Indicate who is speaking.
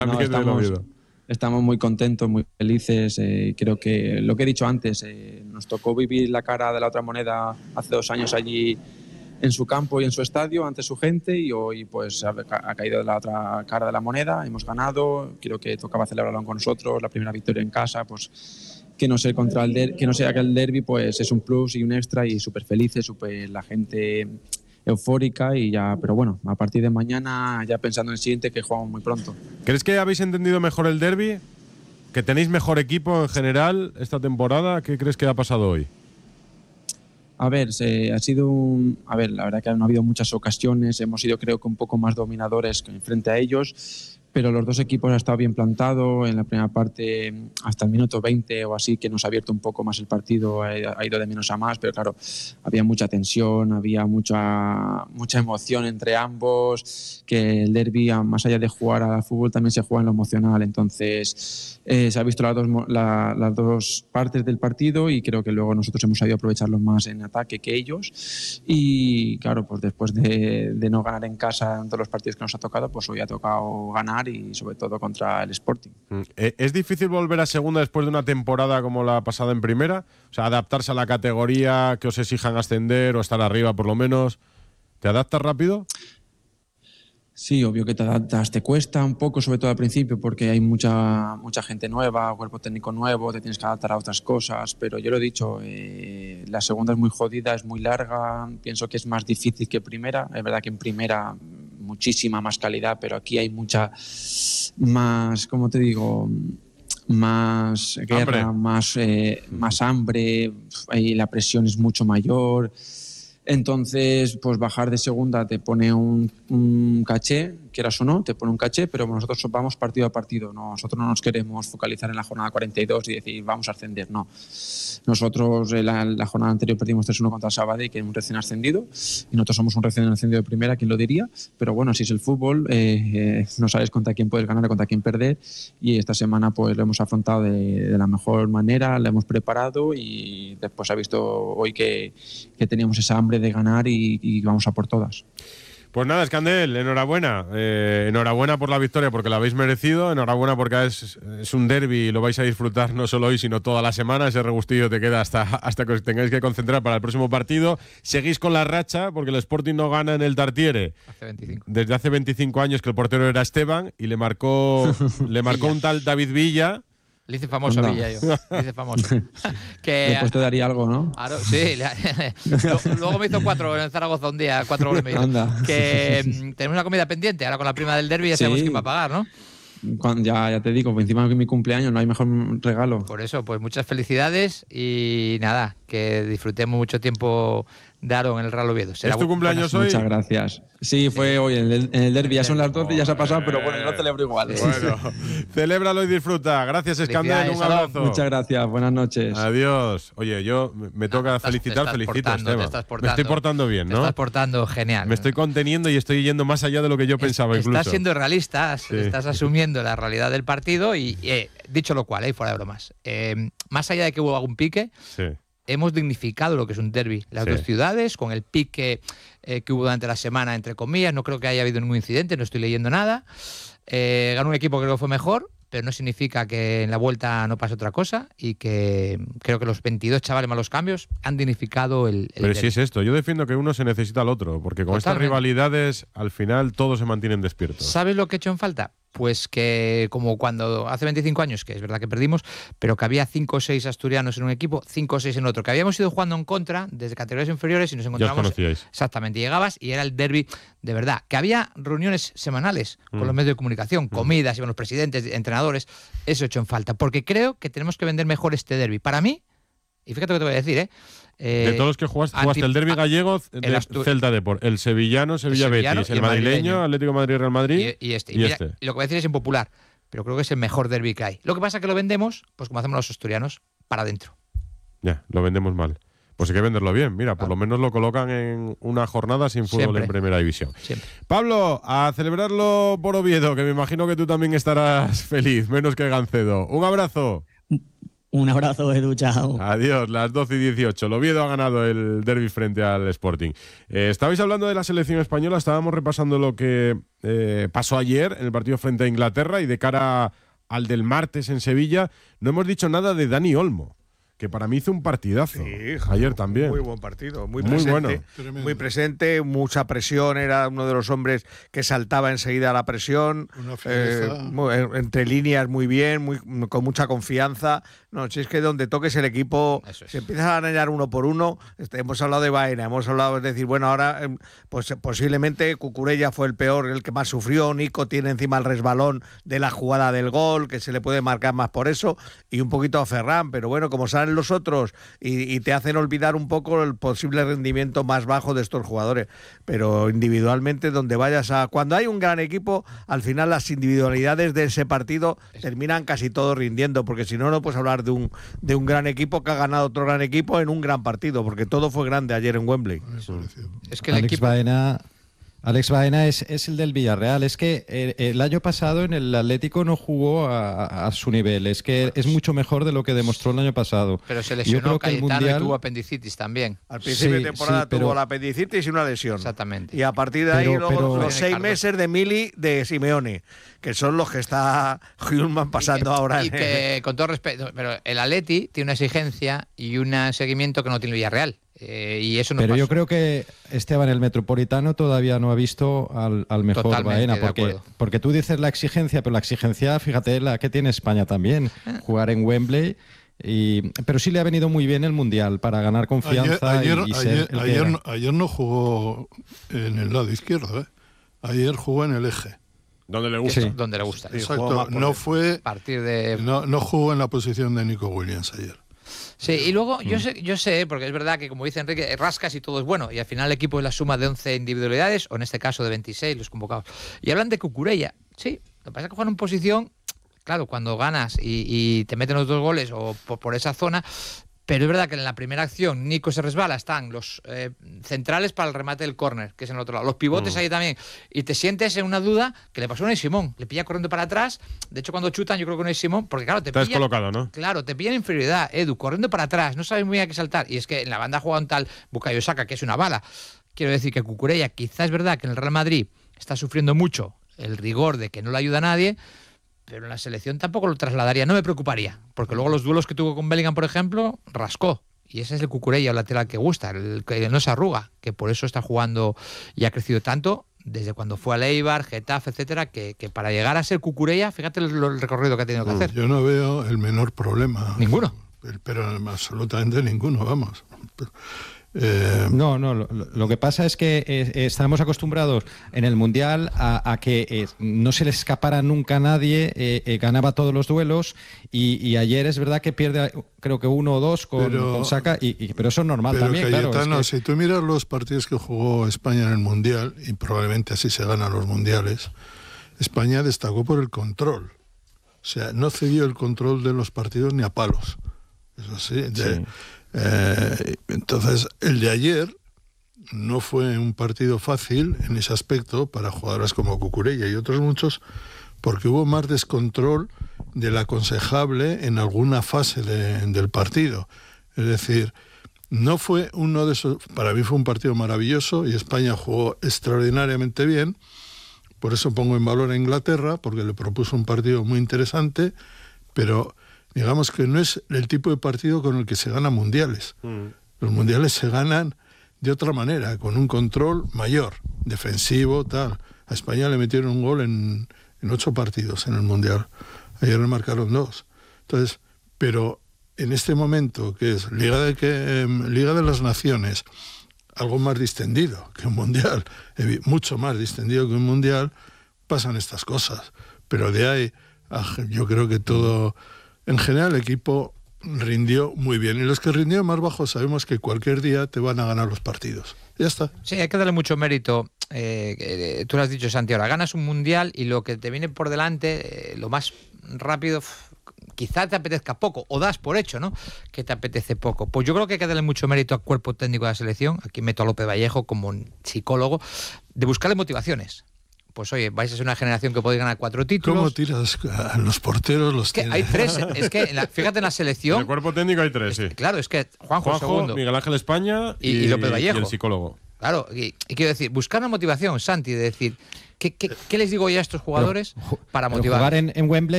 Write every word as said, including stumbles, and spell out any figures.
Speaker 1: No, estamos, estamos muy contentos, muy felices. Eh, creo que lo que he dicho antes, eh, nos tocó vivir la cara de la otra moneda hace dos años allí en su campo y en su estadio ante su gente, y hoy pues ha, ha caído de la otra cara de la moneda, hemos ganado. Creo que tocaba celebrarlo con nosotros, la primera victoria en casa, pues que no sea contra el der- que no sea que el derbi, pues es un plus y un extra, y súper felices, súper la gente eufórica, y ya, pero bueno, a partir de mañana ya pensando en el siguiente, que jugamos muy pronto.
Speaker 2: ¿Crees que habéis entendido mejor el derbi? ¿Que tenéis mejor equipo en general esta temporada? ¿Qué crees que ha pasado hoy?
Speaker 1: A ver, se, ha sido un, a ver, la verdad que no ha habido muchas ocasiones, hemos sido creo que un poco más dominadores frente a ellos, pero los dos equipos han estado bien plantados. En la primera parte, hasta el minuto veinte o así, que nos ha abierto un poco más el partido, ha ido de menos a más, pero claro, había mucha tensión, había mucha, mucha emoción entre ambos, que el derbi, más allá de jugar al fútbol, también se juega en lo emocional. Entonces eh, se ha visto las dos, la, las dos partes del partido, y creo que luego nosotros hemos sabido aprovecharlos más en ataque que ellos. Y claro, pues después de, de no ganar en casa en todos los partidos que nos ha tocado, pues hoy ha tocado ganar, y sobre todo contra el Sporting.
Speaker 2: ¿Es difícil volver a segunda después de una temporada como la pasada en primera? O sea, adaptarse a la categoría, que os exijan ascender o estar arriba por lo menos. ¿Te adaptas rápido?
Speaker 1: Sí, obvio que te adaptas, te cuesta un poco, sobre todo al principio, porque hay mucha mucha gente nueva, cuerpo técnico nuevo, te tienes que adaptar a otras cosas, pero yo lo he dicho, eh, la segunda es muy jodida, es muy larga, pienso que es más difícil que primera. Es verdad que en primera muchísima más calidad, pero aquí hay mucha más, ¿cómo te digo?, más guerra, hambre. más, eh, más hambre, y la presión es mucho mayor. Entonces, pues bajar de segunda te pone un, un caché, quieras o no, te pone un caché, pero nosotros vamos partido a partido. ¿No? Nosotros no nos queremos focalizar en la jornada cuarenta y dos y decir vamos a ascender, no. Nosotros en la, la jornada anterior perdimos tres uno contra el Sabadell, que es un recién ascendido, y nosotros somos un recién ascendido de primera, ¿quién lo diría? Pero bueno, así es el fútbol, eh, eh, no sabes contra quién puedes ganar y contra quién perder, y esta semana pues lo hemos afrontado de, de la mejor manera, lo hemos preparado, y después se ha visto hoy que, que teníamos esa hambre de ganar, y, y vamos a por todas.
Speaker 2: Pues nada, Escandel, enhorabuena. Eh, enhorabuena por la victoria, porque la habéis merecido. Enhorabuena porque es, es un derbi y lo vais a disfrutar no solo hoy, sino toda la semana. Ese regustillo te queda hasta, hasta que os tengáis que concentrar para el próximo partido. Seguís con la racha, porque el Sporting no gana en el Tartiere
Speaker 3: hace veinticinco.
Speaker 2: Desde hace veinticinco años, que el portero era Esteban, y le marcó, le marcó un tal David Villa.
Speaker 3: Le hice famoso a Villa yo. Le hice famoso.
Speaker 1: Que, después te daría algo, ¿no?
Speaker 3: Claro, sí. Luego me hizo cuatro en Zaragoza un día, cuatro goles me hizo.
Speaker 1: Anda.
Speaker 3: Que um, tenemos una comida pendiente. Ahora con la prima del derbi ya sí. sabemos quién va a pagar, ¿no?
Speaker 1: Cuando, ya, ya te digo, encima de mi cumpleaños no hay mejor regalo.
Speaker 3: Por eso, pues muchas felicidades y nada, que disfrutemos mucho tiempo de Aro en el Real Oviedo.
Speaker 2: ¿Es tu cumpleaños hoy?
Speaker 1: Muchas gracias. Sí, fue sí. hoy en el, en el derbi. Ya son las doce y ya se ha pasado, pero bueno, yo lo celebro igual.
Speaker 2: Bueno, celébralo y disfruta. Gracias, Escandel. Un abrazo.
Speaker 1: Muchas gracias. Buenas noches.
Speaker 2: Adiós. Oye, yo me toca
Speaker 3: estás,
Speaker 2: felicitar,
Speaker 3: te
Speaker 2: felicito a Esteban.
Speaker 3: Te estás portando,
Speaker 2: me estoy portando bien, ¿no?
Speaker 3: Te estás portando genial.
Speaker 2: Me estoy conteniendo y estoy yendo más allá de lo que yo pensaba,
Speaker 3: es,
Speaker 2: incluso.
Speaker 3: Estás siendo realista, sí. Estás asumiendo la realidad del partido y, eh, dicho lo cual, eh, fuera de bromas, eh, más allá de que hubo algún pique,
Speaker 2: sí.
Speaker 3: hemos dignificado lo que es un derbi. Las sí. dos ciudades, con el pique eh, que hubo durante la semana, entre comillas, no creo que haya habido ningún incidente, no estoy leyendo nada. Eh, ganó un equipo que creo que fue mejor, pero no significa que en la vuelta no pase otra cosa, y que creo que los veintidós chavales más los cambios han dignificado el, el
Speaker 2: Pero
Speaker 3: derbi.
Speaker 2: si es esto, yo defiendo que uno se necesita al otro, porque con Totalmente. Estas rivalidades al final todos se mantienen despiertos.
Speaker 3: ¿Sabes lo que he hecho en falta? Pues que como cuando hace veinticinco años, que es verdad que perdimos, pero que había cinco o seis asturianos en un equipo, cinco o seis en otro, que habíamos ido jugando en contra desde categorías inferiores y nos encontrábamos...
Speaker 2: Ya os conocíais.
Speaker 3: Exactamente, llegabas y era el derbi de verdad. Que había reuniones semanales con
Speaker 2: mm.
Speaker 3: los medios de comunicación, comidas, iban los presidentes, entrenadores, eso he hecho en falta, porque creo que tenemos que vender mejor este derbi. Para mí, y fíjate lo que te voy a decir, ¿eh?
Speaker 2: Eh, de todos los que jugaste, anti, jugaste el derbi gallego de Astu- Celta Deport, el sevillano, Sevilla el sevillano, Betis, el, el madrileño, Atlético Madrid, Real Madrid
Speaker 3: y, y este.
Speaker 2: Y,
Speaker 3: y, mira,
Speaker 2: este.
Speaker 3: y lo que voy a decir es impopular, pero creo que es el mejor derbi que hay. Lo que pasa es que lo vendemos, pues como hacemos los asturianos, para adentro.
Speaker 2: Ya, lo vendemos mal. Pues hay que venderlo bien. Mira, por ah. lo menos lo colocan en una jornada sin fútbol Siempre. En Primera División.
Speaker 3: Siempre.
Speaker 2: Pablo, a celebrarlo por Oviedo, que me imagino que tú también estarás feliz, menos que Gancedo. Un abrazo.
Speaker 4: Un abrazo, Edu, chao.
Speaker 2: Adiós, las doce y dieciocho. El Oviedo ha ganado el derbi frente al Sporting. Eh, estabais hablando de la selección española, estábamos repasando lo que eh, pasó ayer en el partido frente a Inglaterra y de cara al del martes en Sevilla, no hemos dicho nada de Dani Olmo, que para mí hizo un partidazo.
Speaker 5: Sí,
Speaker 2: ayer también.
Speaker 5: Muy buen partido, muy,
Speaker 2: muy
Speaker 5: presente.
Speaker 2: Bueno.
Speaker 5: Muy presente, mucha presión, era uno de los hombres que saltaba enseguida a la presión. Eh, muy, entre líneas muy bien, muy, con mucha confianza. No, si es que donde toques el equipo, es. se empieza a ganar uno por uno. Este, hemos hablado de Baena, hemos hablado, es decir, bueno, ahora pues posiblemente Cucurella fue el peor, el que más sufrió. Nico tiene encima el resbalón de la jugada del gol, que se le puede marcar más por eso, y un poquito a Ferran, pero bueno, como salen los otros y, y te hacen olvidar un poco el posible rendimiento más bajo de estos jugadores. Pero individualmente, donde vayas a... Cuando hay un gran equipo, al final las individualidades de ese partido terminan casi todos rindiendo, porque si no, no puedes hablar de un, de un gran equipo que ha ganado otro gran equipo en un gran partido, porque todo fue grande ayer en Wembley.
Speaker 3: Es que el
Speaker 6: Alex
Speaker 3: equipo...
Speaker 6: Baena, Alex Baena es, es el del Villarreal. Es que el, el año pasado en el Atlético no jugó a, a su nivel. Es que es mucho mejor de lo que demostró el año pasado.
Speaker 3: Pero se lesionó Cayetano mundial... y tuvo apendicitis también.
Speaker 5: Al principio
Speaker 6: sí,
Speaker 5: de temporada
Speaker 6: sí, pero...
Speaker 5: tuvo la apendicitis y una lesión.
Speaker 3: Exactamente.
Speaker 5: Y a partir de ahí
Speaker 6: pero,
Speaker 5: luego,
Speaker 6: pero...
Speaker 5: los seis meses de Mili de Simeone, que son los que está Hjulman pasando
Speaker 3: y que,
Speaker 5: ahora.
Speaker 3: Y que, con todo respeto, pero el Atleti tiene una exigencia y un seguimiento que no tiene el Villarreal. Eh, y eso no
Speaker 6: Pero
Speaker 3: pasó.
Speaker 6: yo creo que Esteban, el Metropolitano, todavía no ha visto al, al mejor
Speaker 3: Totalmente
Speaker 6: Baena, porque, porque tú dices la exigencia, pero la exigencia, fíjate, la que tiene España también, jugar en Wembley. Y, pero sí le ha venido muy bien el Mundial para ganar confianza.
Speaker 7: Ayer,
Speaker 6: y, y
Speaker 7: ayer,
Speaker 6: ser el que
Speaker 7: ayer,
Speaker 6: era.
Speaker 7: no, ayer no jugó en el lado izquierdo, ¿eh? Ayer jugó en el eje.
Speaker 2: Donde le gusta.
Speaker 6: Sí.
Speaker 3: Donde le gusta.
Speaker 7: Exacto, no fue.
Speaker 3: A partir de...
Speaker 7: no, no jugó en la posición de Nico Williams ayer.
Speaker 3: Sí, y luego yo sé, yo sé, porque es verdad que como dice Enrique, rascas y todo es bueno, y al final el equipo es la suma de once individualidades, o en este caso de veintiséis, los convocados. Y hablan de Cucurella, sí, lo que pasa es que juegan en posición, claro, cuando ganas y, y te meten los dos goles o por, por esa zona, pero es verdad que en la primera acción Nico se resbala, están los eh, centrales para el remate del córner, que es en el otro lado, los pivotes mm. ahí también, y te sientes en una duda que le pasó a Unai Simón, le pilla corriendo para atrás, de hecho cuando chutan yo creo que Unai Simón, porque claro, te
Speaker 2: Estás
Speaker 3: pilla,
Speaker 2: colocado, ¿no?
Speaker 3: Claro, te pilla en inferioridad, Edu, corriendo para atrás, no sabes muy bien a qué saltar, y es que en la banda juega un tal Bukayo Saka, que es una bala. Quiero decir que Cucurella, quizás es verdad que en el Real Madrid está sufriendo mucho el rigor de que no le ayuda a nadie, pero en la selección tampoco lo trasladaría, no me preocuparía, porque luego los duelos que tuvo con Bellingham, por ejemplo, rascó. Y ese es el Cucurella, el lateral que gusta, el que no se arruga, que por eso está jugando y ha crecido tanto desde cuando fue a Eibar, Getafe, etcétera, que, que para llegar a ser Cucurella, fíjate el, el recorrido que ha tenido que hacer.
Speaker 7: Yo no veo el menor problema.
Speaker 3: Ninguno.
Speaker 7: Pero absolutamente ninguno, vamos. Eh...
Speaker 6: No, no, lo, lo que pasa es que eh, estamos acostumbrados en el Mundial a, a que eh, no se le escapara nunca a nadie, eh, eh, ganaba todos los duelos y, y ayer es verdad que pierde creo que uno o dos con,
Speaker 7: pero,
Speaker 6: con Saka, y, y, pero eso es normal
Speaker 7: pero
Speaker 6: también.
Speaker 7: Cayetano,
Speaker 6: claro, es que...
Speaker 7: si tú miras los partidos que jugó España en el Mundial, y probablemente así se ganan los Mundiales, España destacó por el control. O sea, no cedió el control de los partidos ni a palos. Eso sí, de,
Speaker 6: sí.
Speaker 7: Eh, entonces, el de ayer no fue un partido fácil en ese aspecto para jugadores como Cucurella y otros muchos, porque hubo más descontrol del aconsejable en alguna fase de, del partido. Es decir, no fue uno de esos... Para mí fue un partido maravilloso y España jugó extraordinariamente bien. Por eso pongo en valor a Inglaterra, porque le propuso un partido muy interesante, pero... digamos que no es el tipo de partido con el que se ganan mundiales. Mm. Los mundiales se ganan de otra manera, con un control mayor, defensivo, tal. A España le metieron un gol en, en ocho partidos en el mundial. Ayer le marcaron dos. Entonces, pero en este momento, que es Liga de, que, eh, Liga de las Naciones, algo más distendido que un mundial, mucho más distendido que un mundial, pasan estas cosas. Pero de ahí, yo creo que todo... En general, el equipo rindió muy bien. Y los que rindieron más bajo sabemos que cualquier día te van a ganar los partidos. Ya está.
Speaker 3: Sí, hay que darle mucho mérito. Eh, eh, tú lo has dicho, Santi, ahora ganas un mundial y lo que te viene por delante, eh, lo más rápido, f- quizá te apetezca poco, o das por hecho, ¿no?, que te apetece poco. Pues yo creo que hay que darle mucho mérito al cuerpo técnico de la selección, aquí meto a López Vallejo como un psicólogo, de buscarle motivaciones. pues oye, vais a ser una generación que podéis ganar cuatro títulos.
Speaker 7: ¿Cómo tiras a los porteros? Los
Speaker 3: es que
Speaker 7: tiene.
Speaker 3: hay tres, es que en la, fíjate en la selección.
Speaker 2: En el cuerpo técnico hay tres,
Speaker 3: es,
Speaker 2: sí.
Speaker 3: Claro, es que Juanjo,
Speaker 2: Juanjo
Speaker 3: segundo.
Speaker 2: Miguel Ángel España y,
Speaker 3: y, y López Vallejo.
Speaker 2: Y el psicólogo.
Speaker 3: Claro, y, y quiero decir, buscar una motivación, Santi, de decir, ¿qué, qué, qué les digo ya a estos jugadores
Speaker 6: pero,
Speaker 3: para motivar?
Speaker 6: Jugar en, en Wembley